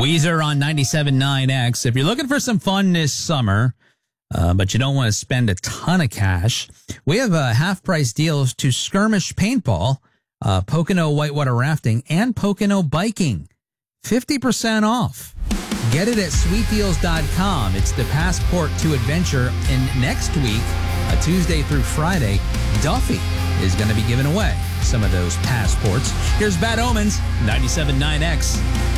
Weezer on 97.9X. If you're looking for some fun this summer, but you don't want to spend a ton of cash, we have half-price deals to Skirmish Paintball, Pocono Whitewater Rafting, and Pocono Biking. 50% off. Get it at sweetdeals.com. It's the passport to adventure. And next week, Tuesday through Friday, Duffy is going to be giving away some of those passports. Here's Bad Omens, 97.9X.